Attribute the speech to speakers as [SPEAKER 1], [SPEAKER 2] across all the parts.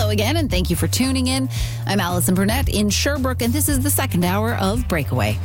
[SPEAKER 1] Hello again, and thank you for tuning in. I'm Allison Burnett in Sherbrooke, and this is the second hour of Breakaway.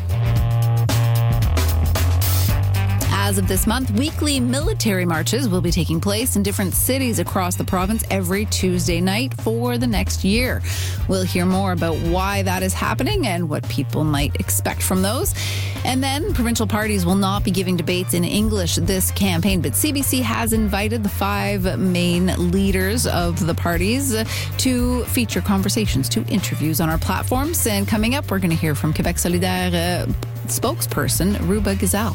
[SPEAKER 1] As of this month, weekly military marches will be taking place in different cities across the province every Tuesday night for the next year. We'll hear more about why that is happening and what people might expect from those. And then provincial parties will not be giving debates in English this campaign, but CBC has invited the 5 main leaders of the parties to feature conversations, to interviews on our platforms. And coming up, we're going to hear from Quebec Solidaire spokesperson Ruba Gazal.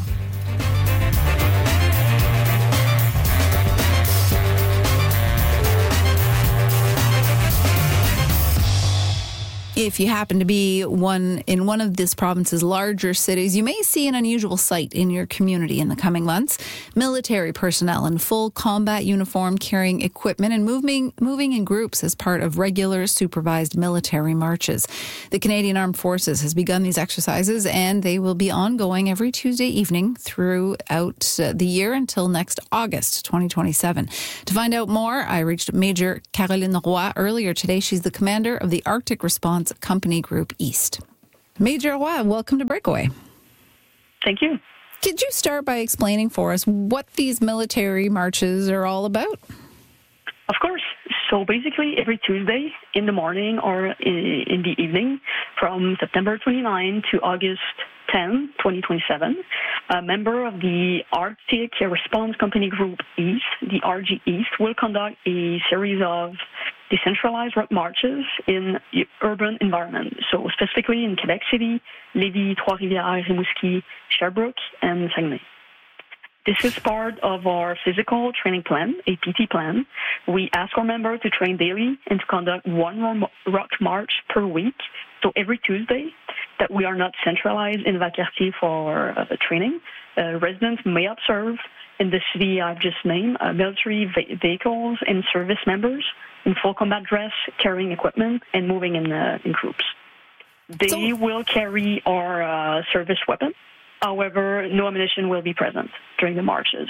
[SPEAKER 1] If you happen to be in one of this province's larger cities, you may see an unusual sight in your community in the coming months. Military personnel in full combat uniform carrying equipment and moving in groups as part of regular supervised military marches. The Canadian Armed Forces has begun these exercises, and they will be ongoing every Tuesday evening throughout the year until next August 2027. To find out more, I reached Major Caroline Roy earlier today. She's the commander of the Arctic Response Company Group East. Major Roy, welcome to Breakaway.
[SPEAKER 2] Thank you.
[SPEAKER 1] Could you start by explaining for us what these military marches are all about?
[SPEAKER 2] Of course. So basically, every Tuesday in the morning or in the evening, from September 29 to August 10, 2027, a member of the Arctic Response Company Group East, the RG East, will conduct a series of decentralized route marches in urban environment. So specifically in Quebec City, Lévis, Trois-Rivières, Rimouski, Sherbrooke, and Saguenay. This is part of our physical training plan, a PT plan. We ask our members to train daily and to conduct one route march per week. So every Tuesday, that we are not centralized in Valcartier for training. Residents may observe in the city I've just named military vehicles and service members in full combat dress, carrying equipment, and moving in groups. They will carry our service weapon. However, no ammunition will be present during the marches.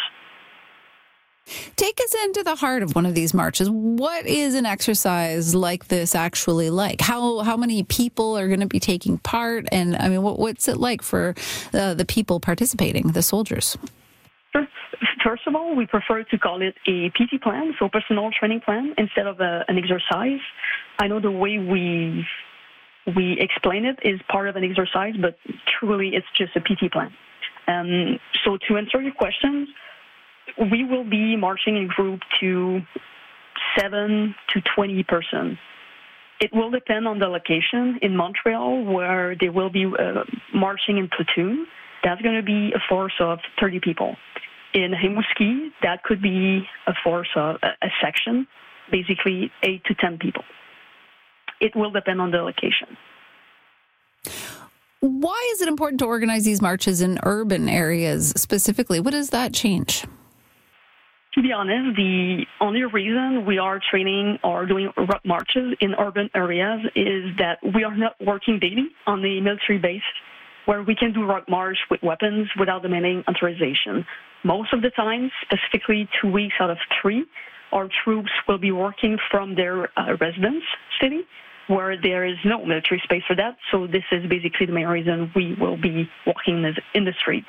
[SPEAKER 1] Take us into the heart of one of these marches. What is an exercise like this actually like? How many people are going to be taking part? And I mean, what's it like for the people participating, the soldiers?
[SPEAKER 2] First of all, we prefer to call it a PT plan, so personal training plan, instead of an exercise. I know the way we explain it is part of an exercise, but truly it's just a PT plan. So to answer your question, we will be marching in group to 7 to 20 persons. It will depend on the location. In Montreal, where they will be marching in platoon, that's going to be a force of 30 people. In Rimouski, that could be a force of a section, basically 8 to 10 people. It will depend on the location.
[SPEAKER 1] Why is it important to organize these marches in urban areas specifically? What does that change?
[SPEAKER 2] To be honest, the only reason we are training or doing route marches in urban areas is that we are not working daily on the military base where we can do route march with weapons without demanding authorization. Most of the time, specifically 2 weeks out of 3, our troops will be working from their residence city, where there is no military space for that. So this is basically the main reason we will be walking in the street.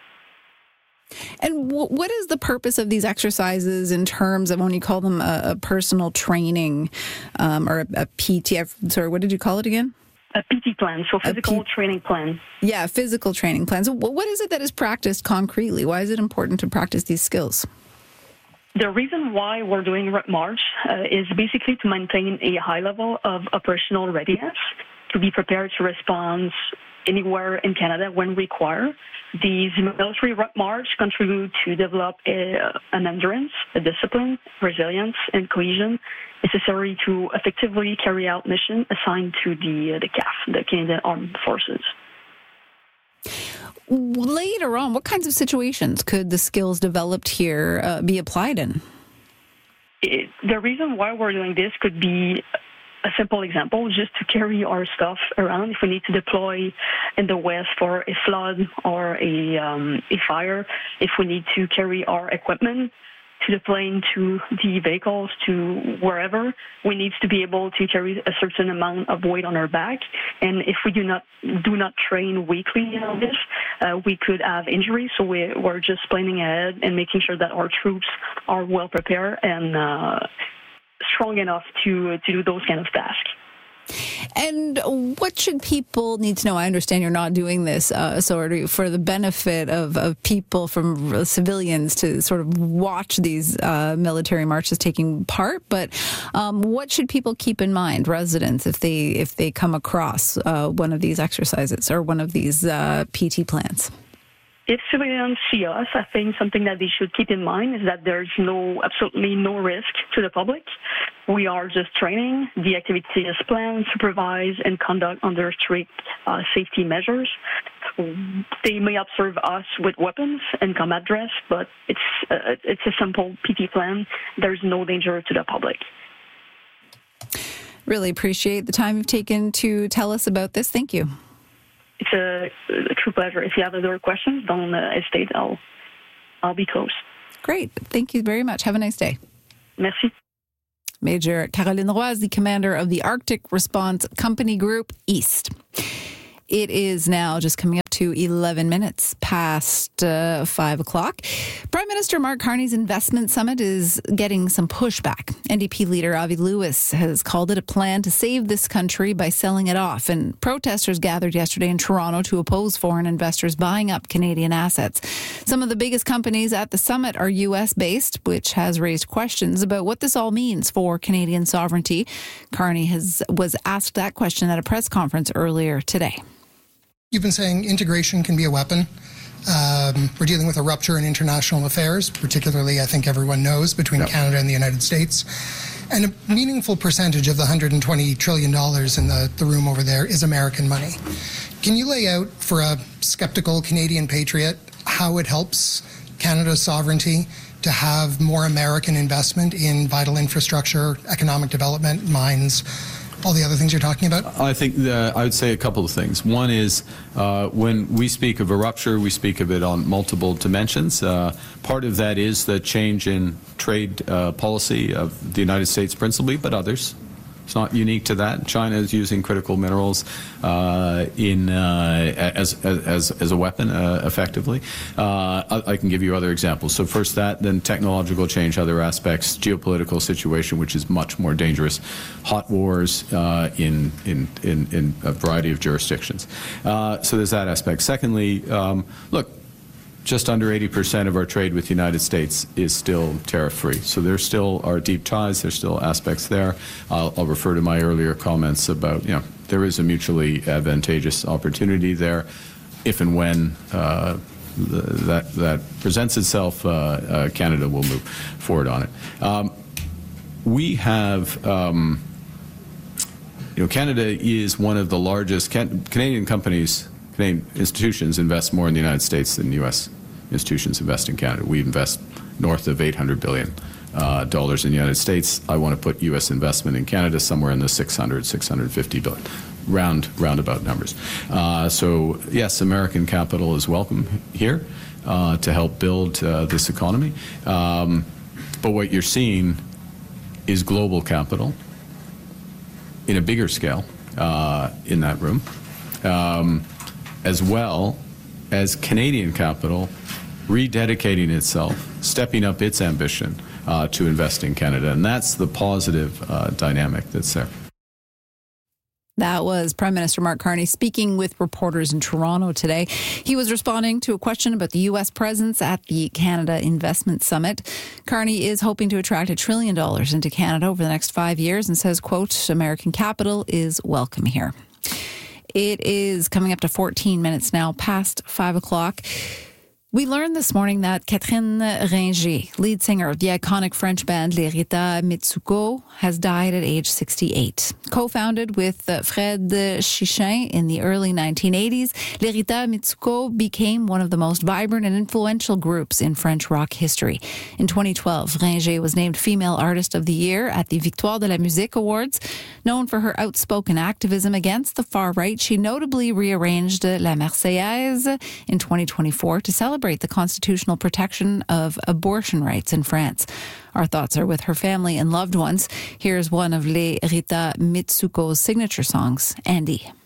[SPEAKER 1] And what is the purpose of these exercises in terms of when you call them a personal training or a PT? Sorry, what did you call it again?
[SPEAKER 2] A PT plan, so physical training plan.
[SPEAKER 1] Yeah, physical training plan. So what is it that is practiced concretely? Why is it important to practice these skills?
[SPEAKER 2] The reason why we're doing route march is basically to maintain a high level of operational readiness, to be prepared to respond anywhere in Canada when required. These military route march contribute to develop an endurance, a discipline, resilience, and cohesion necessary to effectively carry out mission assigned to the CAF, the Canadian Armed Forces.
[SPEAKER 1] Later on, what kinds of situations could the skills developed here be applied in?
[SPEAKER 2] The reason why we're doing this could be a simple example, just to carry our stuff around. If we need to deploy in the West for a flood or a fire, if we need to carry our equipment to the plane, to the vehicles, to wherever, we need to be able to carry a certain amount of weight on our back. And if we do not train weekly on this, we could have injuries. So we're just planning ahead and making sure that our troops are well prepared and strong enough to do those kind of tasks.
[SPEAKER 1] And what should people need to know? I understand you're not doing this sort of for the benefit of people, from civilians, to sort of watch these military marches taking part. But what should people keep in mind, residents, if they come across one of these exercises or one of these PT plans?
[SPEAKER 2] If civilians see us, I think something that they should keep in mind is that there's absolutely no risk to the public. We are just training. The activity is planned, supervised, and conduct under strict safety measures. They may observe us with weapons and combat dress, but it's a simple PT plan. There's no danger to the public.
[SPEAKER 1] Really appreciate the time you've taken to tell us about this. Thank you.
[SPEAKER 2] It's a true pleasure. If you have other questions, don't hesitate. I'll be close.
[SPEAKER 1] Great. Thank you very much. Have a nice day.
[SPEAKER 2] Merci.
[SPEAKER 1] Major Caroline Roy is the commander of the Arctic Response Company Group East. It is now just coming up to 11 minutes past 5 o'clock. Prime Minister Mark Carney's investment summit is getting some pushback. NDP leader Avi Lewis has called it a plan to save this country by selling it off. And protesters gathered yesterday in Toronto to oppose foreign investors buying up Canadian assets. Some of the biggest companies at the summit are U.S.-based, which has raised questions about what this all means for Canadian sovereignty. Carney was asked that question at a press conference earlier today.
[SPEAKER 3] You've been saying integration can be a weapon. We're dealing with a rupture in international affairs, particularly, I think everyone knows, between Canada and the United States. And a meaningful percentage of the $120 trillion in the room over there is American money. Can you lay out for a skeptical Canadian patriot how it helps Canada's sovereignty to have more American investment in vital infrastructure, economic development, mines, all the other things you're talking about?
[SPEAKER 4] I think I would say a couple of things. One is when we speak of a rupture, we speak of it on multiple dimensions. Part of that is the change in trade policy of the United States principally, but others. It's not unique to that. China is using critical minerals as a weapon, effectively. I can give you other examples. So first that, then technological change, other aspects, geopolitical situation, which is much more dangerous, hot wars in a variety of jurisdictions. So there's that aspect. Secondly, look, just under 80% of our trade with the United States is still tariff-free. So there still are deep ties. There's still aspects there. I'll refer to my earlier comments about, there is a mutually advantageous opportunity there. If and when that presents itself, Canada will move forward on it. We have, Canada is one of the largest, Canadian companies, Canadian institutions invest more in the United States than U.S. institutions invest in Canada. We invest north of $800 billion in the United States. I want to put U.S. investment in Canada somewhere in the $650 billion, roundabout numbers. So yes, American capital is welcome here to help build this economy. But what you're seeing is global capital in a bigger scale in that room. As well as Canadian capital rededicating itself, stepping up its ambition to invest in Canada. And that's the positive dynamic that's there.
[SPEAKER 1] That was Prime Minister Mark Carney speaking with reporters in Toronto today. He was responding to a question about the U.S. presence at the Canada Investment Summit. Carney is hoping to attract $1 trillion into Canada over the next 5 years and says, quote, American capital is welcome here. It is coming up to 14 minutes now past 5 o'clock. We learned this morning that Catherine Ringer, lead singer of the iconic French band Les Rita Mitsuko, has died at age 68. Co-founded with Fred Chichin in the early 1980s, Les Rita Mitsuko became one of the most vibrant and influential groups in French rock history. In 2012, Ringer was named Female Artist of the Year at the Victoire de la Musique Awards. Known for her outspoken activism against the far right, she notably rearranged La Marseillaise in 2024 to celebrate celebrate the constitutional protection of abortion rights in France. Our thoughts are with her family and loved ones. Here's one of Les Rita Mitsuko's signature songs, Andy.